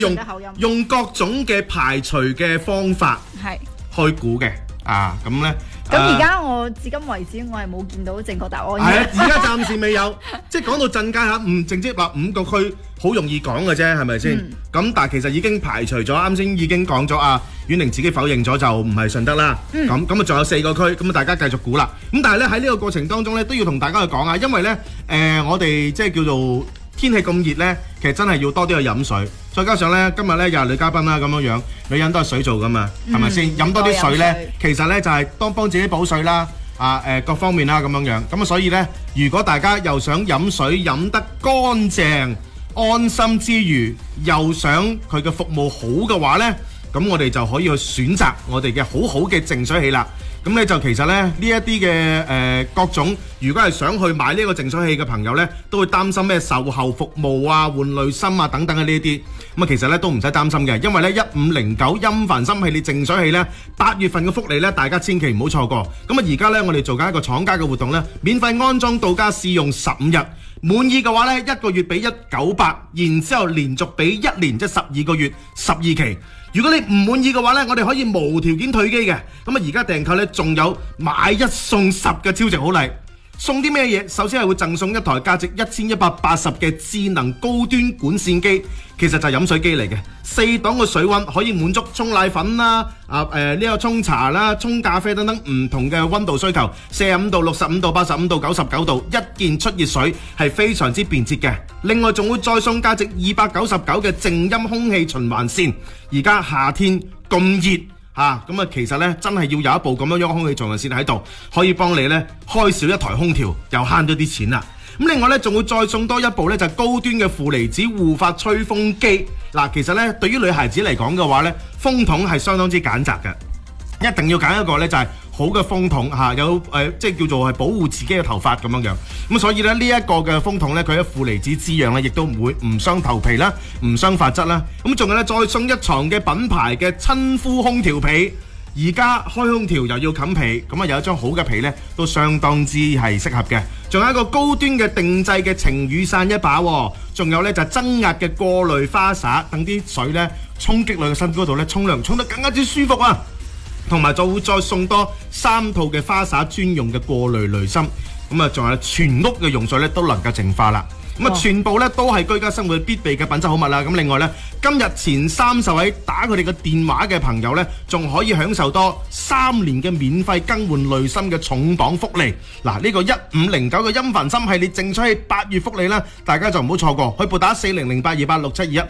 用各種嘅排除嘅方法去估嘅咁咧。 咁而家我至今為止我係冇見到正確答案嘅。 係啊，而家暫時未有，即係講到進階下，直接話5個區好容易講嘅啫，係咪先？咁但係其實已經排除咗，啱先已經講咗婉玲自己否認咗就唔係順德啦。咁仲有4個區，咁大家繼續估啦。咁但係咧喺呢個過程當中咧都要同大家去講啊，因為咧我哋即係叫做天氣咁熱咧，其實真係要多啲去飲水。再加上咧今日咧又係女嘉賓啦咁樣樣，女人都係水做噶嘛，係咪先？飲多啲水咧，其實咧就係幫自己補水啦，各方面啦咁樣樣。咁所以咧，如果大家又想飲水飲得乾淨、安心之餘，又想佢嘅服務好嘅話咧，咁我哋就可以去選擇我哋嘅好嘅淨水器啦。咁咧就其實咧呢一啲嘅各種，如果係想去買呢個淨水器嘅朋友咧，都會擔心咩售後服務啊、換濾芯啊等等嘅呢啲。咁其實咧都唔使擔心嘅，因為咧1509陰凡芯系列淨水器咧8月份嘅福利咧，大家千祈唔好錯過。咁而家咧我哋做緊一個廠家嘅活動咧，免費安裝到家試用15日，滿意嘅話咧1個月俾198，然之後連續俾1年即係12個月12期。如果你唔滿意嘅話呢，我哋可以無條件退機嘅。咁而家訂購呢，仲有買1送10嘅超值好禮。送啲咩嘢？首先係會贈送一台價值1180嘅智能高端管線機，其實就係飲水機嚟嘅，4檔嘅水溫可以滿足沖奶粉啦、呢個沖茶啦、沖咖啡等等唔同嘅溫度需求，45度、65度、85度、99度，一鍵出熱水係非常之便捷嘅。另外仲會再送價值299嘅靜音空氣循環扇。而家夏天咁熱咁其實呢真係要有一部咁樣樣空氣循環扇喺度，可以幫你呢開少一台空調，又慳咗啲錢啦。咁另外呢，仲會再送多一部呢，就係高端嘅負離子護髮吹風機。其實呢，對於女孩子嚟講嘅話呢，風筒係相當之揀擇嘅，一定要揀一個呢，就係好嘅風筒有即係叫做係保護自己嘅頭髮咁樣樣。咁所以呢，呢一個嘅風筒呢，佢嘅負離子滋養呢，亦都唔會唔傷頭皮啦，唔傷髮質啦。咁仲有呢，再送一床嘅品牌嘅親膚空調被。而家開空調又要冚被，咁有一張好嘅被呢，都相當之係適合嘅。仲有一個高端嘅定製嘅晴雨傘一把，仲有呢，就增壓嘅過濾花灑，等啲水呢衝擊落去身嗰度呢，沖涼沖得更加之舒服啊！同埋就會再送多3套嘅花灑專用嘅過濾濾芯，仲有全屋嘅用水呢，都能夠淨化啦。全部咧都係居家生活必備嘅品質好物啦。咁另外呢，今日前30位打佢哋嘅電話嘅朋友呢，仲可以享受多3年嘅免費更換濾芯嘅重磅福利。呢個1509嘅陰凡芯系列淨水器8月福利啦，大家就唔好錯過，去撥打4008286721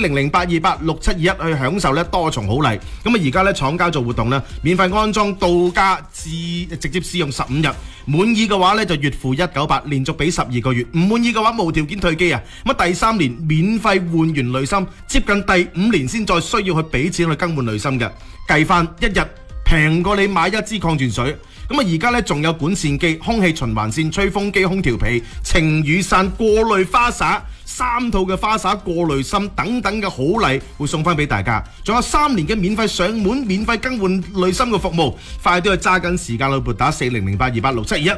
4008286721去享受呢多重好禮。而家呢，廠家做活動呢，免費安裝到家直接試用15日，滿意嘅話呢，就月付198，連續俾12個月，唔滿意嘅話無條件退機啊！第3年免費換完濾芯，接近第5年先再需要去俾錢去更換濾芯嘅，計翻一日平過你買一支礦泉水。而家呢，仲有管線機、空氣循環扇、吹風機、空調被、晴雨傘、過濾花灑3套嘅花灑過濾芯等等嘅好禮會送翻俾大家，仲有3年嘅免費上門、免費更換濾芯嘅服務，快啲去揸緊時間去撥打4008286721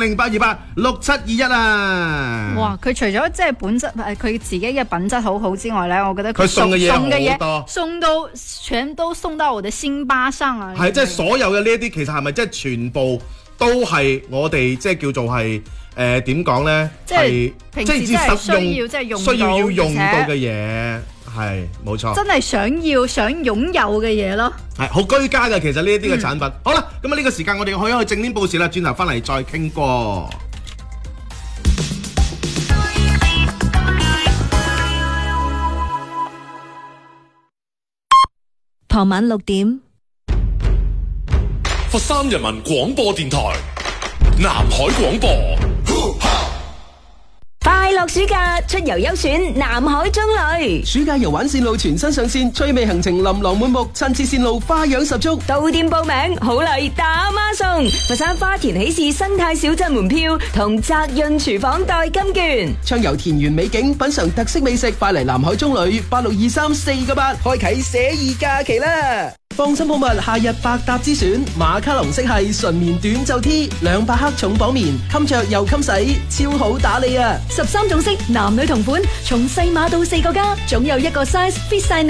4008286721啊！ 哇！佢除咗即係本質佢自己嘅品質好好之外呢，我覺得佢送嘅嘢好多， 全都送到我的心巴上啊！ 係即係所有嘅呢一啲，其實係咪即係全部都係我哋即係叫做係點講呢？ 即係平時真係需要用到嘅嘢，係冇錯。真係想擁有嘅嘢咯。 係好居家嘅，其實呢一啲嘅產品。好啦，咁呢個時間我哋可以去正點報時啦，轉頭翻嚟再傾過。 傍晚6點， 佛山人民廣播電台南海廣播。 快樂暑假出遊優選南海中旅， 暑假遊玩線路全新上線，趣味行程琳琅滿目，親切線路花樣十足。 到店報名，好禮打孖送，佛山花田喜事生態小鎮門票同澤潤廚房代金券， 暢遊田園美景，品嘗特色美食，快嚟南海中旅8623-498，開啟寫意假期啦！ 放心好物夏日百搭之選，馬卡龍色系純棉短袖 T， 200克重綁棉，襟着又襟洗，超好打理啊！ 13種式，男女同款，從細碼到4個加，總有一個 size fit 晒你。